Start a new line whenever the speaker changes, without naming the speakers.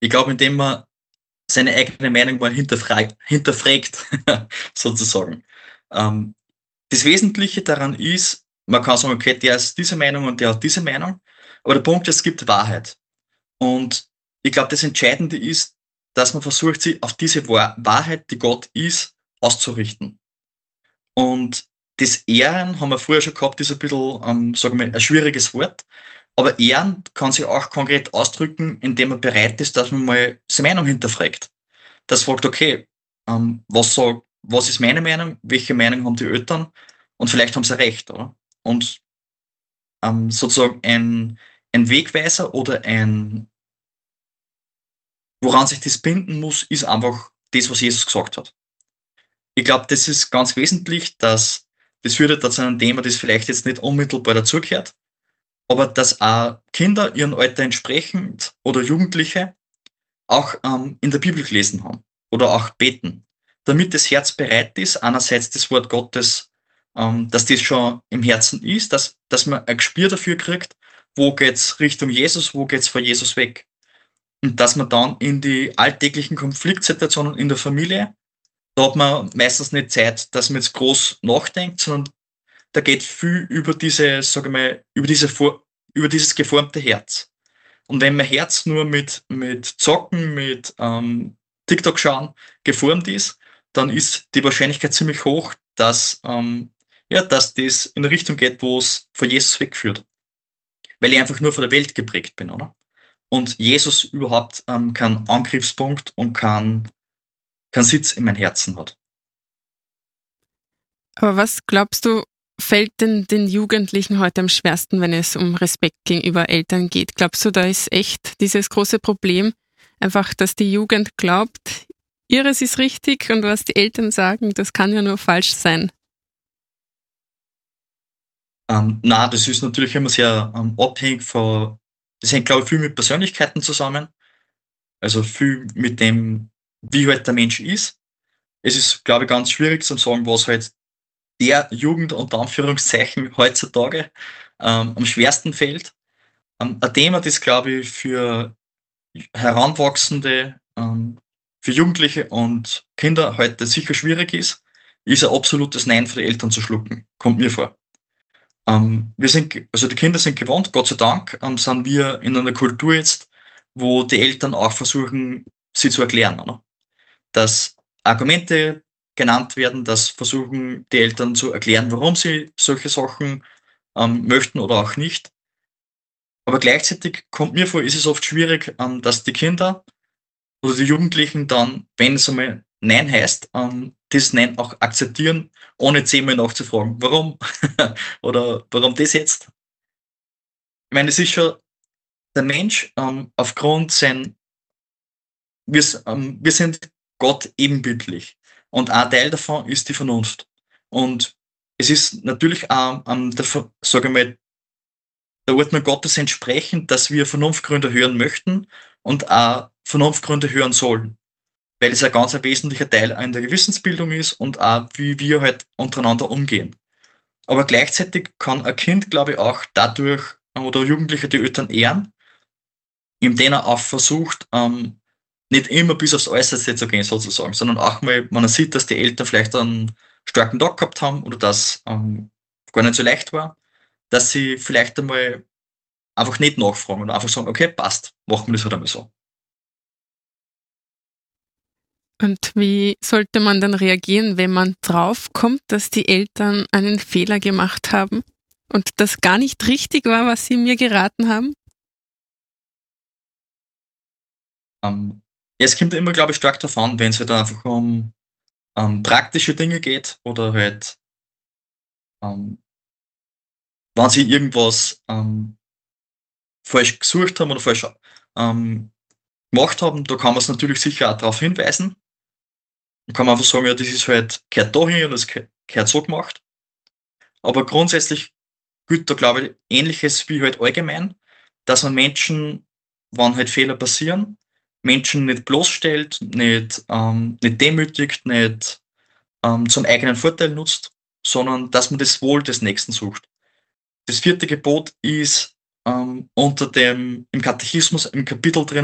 Ich glaube, indem man seine eigene Meinung mal hinterfragt sozusagen. Ähm, Das Wesentliche daran ist, man kann sagen, okay, der ist diese Meinung und der hat diese Meinung, aber der Punkt ist, es gibt Wahrheit. Und ich glaube, das Entscheidende ist, dass man versucht, sich auf diese Wahrheit, die Gott ist, auszurichten. Und das Ehren haben wir vorher schon gehabt, ist ein bisschen, sagen wir mal, ein schwieriges Wort. Aber Ehren kann sich auch konkret ausdrücken, indem man bereit ist, dass man mal seine Meinung hinterfragt. Das fragt, okay, was ist meine Meinung? Welche Meinung haben die Eltern? Und vielleicht haben sie recht, oder? Und sozusagen ein Wegweiser oder woran sich das binden muss, ist einfach das, was Jesus gesagt hat. Ich glaube, das ist ganz wesentlich, dass das führt jetzt zu einem Thema, das vielleicht jetzt nicht unmittelbar dazugehört, aber dass auch Kinder ihren Alter entsprechend oder Jugendliche auch in der Bibel gelesen haben oder auch beten, damit das Herz bereit ist, einerseits das Wort Gottes, dass das schon im Herzen ist, dass man ein Gespür dafür kriegt, wo geht's Richtung Jesus, wo geht's von Jesus weg. Und dass man dann in die alltäglichen Konfliktsituationen in der Familie, da hat man meistens nicht Zeit, dass man jetzt groß nachdenkt, sondern da geht viel über diese, sage ich mal, über dieses geformte Herz. Und wenn mein Herz nur mit Zocken, mit TikTok schauen geformt ist, dann ist die Wahrscheinlichkeit ziemlich hoch, dass das in eine Richtung geht, wo es von Jesus wegführt. Weil ich einfach nur von der Welt geprägt bin, oder? Und Jesus überhaupt keinen Angriffspunkt und keinen Sitz in meinem Herzen hat.
Aber was glaubst du, fällt denn den Jugendlichen heute am schwersten, wenn es um Respekt gegenüber Eltern geht? Glaubst du, da ist echt dieses große Problem, einfach, dass die Jugend glaubt, ihres ist richtig und was die Eltern sagen, das kann ja nur falsch sein?
Na, das ist natürlich immer sehr abhängig das hängt, glaube ich, viel mit Persönlichkeiten zusammen. Also viel mit dem, wie halt der Mensch ist. Es ist, glaube ich, ganz schwierig zu sagen, was halt der Jugend unter Anführungszeichen heutzutage am schwersten fällt. Ein Thema, das, glaube ich, für Heranwachsende, für Jugendliche und Kinder heute sicher schwierig ist ein absolutes Nein für die Eltern zu schlucken. Kommt mir vor. Also die Kinder sind gewohnt, Gott sei Dank, sind wir in einer Kultur jetzt, wo die Eltern auch versuchen, sie zu erklären, oder? Dass Argumente genannt werden, dass versuchen die Eltern zu erklären, warum sie solche Sachen möchten oder auch nicht. Aber gleichzeitig kommt mir vor, ist es oft schwierig, dass die Kinder oder die Jugendlichen dann, wenn es einmal Nein heißt, das Nein auch akzeptieren, ohne zehnmal nachzufragen, warum oder warum das jetzt. Ich meine, es ist schon der Mensch aufgrund wir sind Gott ebenbildlich und ein Teil davon ist die Vernunft. Und es ist natürlich auch, sage ich mal, der Ordnung Gottes entsprechend, dass wir Vernunftgründe hören möchten und auch Vernunftgründe hören sollen, weil es ein ganz ein wesentlicher Teil in der Gewissensbildung ist und auch, wie wir halt untereinander umgehen. Aber gleichzeitig kann ein Kind, glaube ich, auch dadurch oder Jugendliche die Eltern ehren, indem er auch versucht, nicht immer bis aufs Äußerste zu gehen, sozusagen, sondern auch mal, wenn er sieht, dass die Eltern vielleicht einen starken Tag gehabt haben oder dass gar nicht so leicht war, dass sie vielleicht einmal einfach nicht nachfragen und einfach sagen, okay, passt, machen wir das halt einmal so.
Und wie sollte man dann reagieren, wenn man draufkommt, dass die Eltern einen Fehler gemacht haben und das gar nicht richtig war, was sie mir geraten haben?
Ja, es kommt immer, glaube ich, stark darauf an, wenn es halt einfach um praktische Dinge geht oder halt, ähm, wenn sie irgendwas falsch gesucht haben oder falsch ähm, gemacht haben, da kann man es natürlich sicher auch darauf hinweisen. Da kann man einfach sagen, ja, das ist halt, gehört dahin und das gehört so gemacht. Aber grundsätzlich gilt da, glaube ich, Ähnliches wie halt allgemein, dass man Menschen, wenn halt Fehler passieren, Menschen nicht bloßstellt, nicht demütigt, nicht zum eigenen Vorteil nutzt, sondern dass man das Wohl des Nächsten sucht. Das vierte Gebot ist im Katechismus im Kapitel drin,